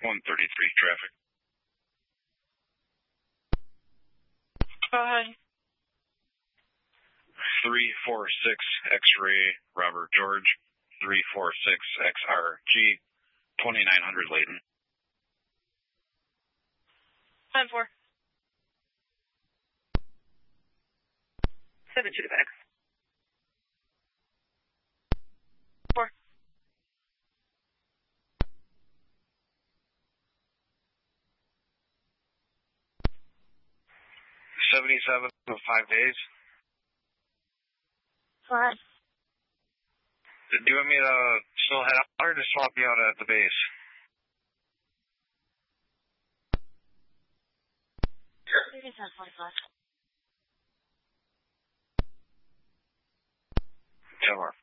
133 traffic. Go ahead. 346 X-ray Robert George, 346 XRG, 2900 Layton. 10-4. 7-2 to back. 4. 77 of 5 days. 5. Do you want me to still head out or just swap you out at the base? Maybe it's not 45. 10 more.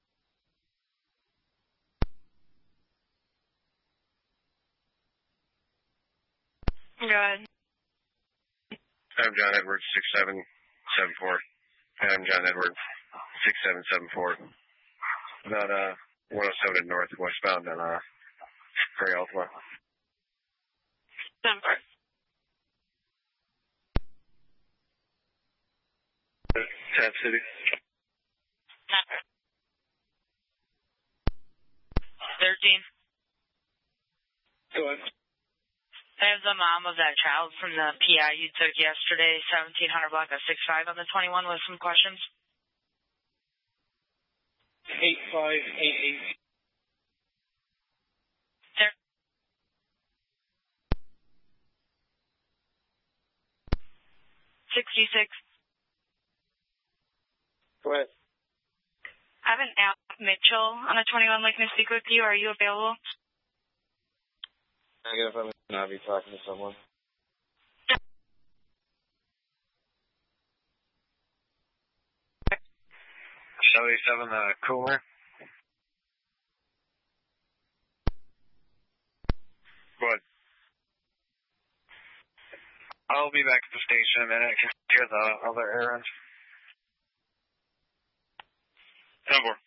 Go ahead. I'm John Edwards, 6774. I'm John Edwards, 6774. About 107 north, westbound on Prairie Altima. 10-4. Tab City. 13. Go ahead. I have the mom of that child from the PI you took yesterday, 1700 block of 65 on the 21 with some questions. 8588. There. 66. Go ahead. I have an Al Mitchell on the 21 looking to speak with you. Are you available? I guess I'm going to be talking to someone. 77 Cooler. Good. I'll be back at the station in a minute. I can hear the other errands. 10-4.